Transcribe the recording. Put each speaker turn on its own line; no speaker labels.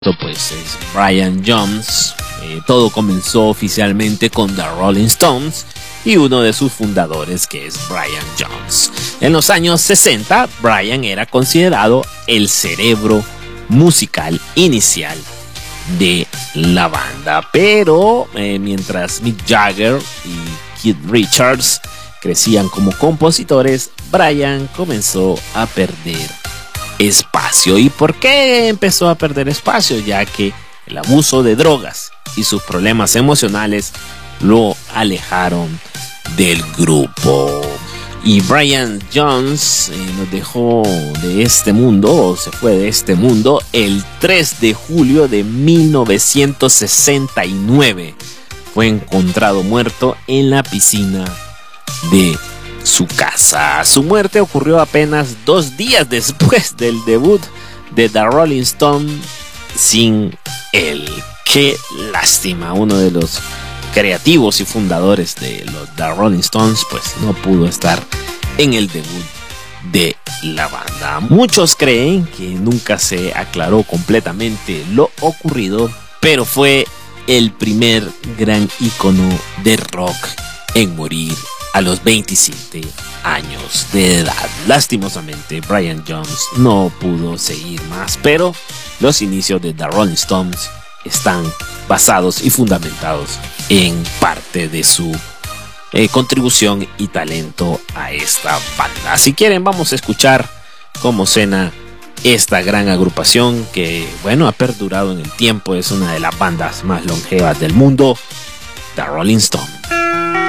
Pues es Brian Jones. Todo comenzó oficialmente con The Rolling Stones y uno de sus fundadores, que es Brian Jones. En los años 60, Brian era considerado el cerebro musical inicial de la banda, pero mientras Mick Jagger y Keith Richards crecían como compositores, Brian comenzó a perder espacio. ¿Y por qué empezó a perder espacio? Ya que el abuso de drogas y sus problemas emocionales lo alejaron del grupo. Y Brian Jones nos dejó de este mundo, o se fue de este mundo, el 3 de julio de 1969. Fue encontrado muerto en la piscina de su casa. Su muerte ocurrió apenas 2 días después del debut de The Rolling Stones sin él. Qué lástima. Uno de los creativos y fundadores de los The Rolling Stones pues no pudo estar en el debut de la banda. Muchos creen que nunca se aclaró completamente lo ocurrido, pero fue el primer gran ícono de rock en morir a los 27 años de edad. Lastimosamente, Brian Jones no pudo seguir más, pero los inicios de The Rolling Stones están basados y fundamentados en parte de su contribución y talento a esta banda. Si quieren, vamos a escuchar cómo suena esta gran agrupación que, bueno, ha perdurado en el tiempo. Es una de las bandas más longevas del mundo, The Rolling Stones.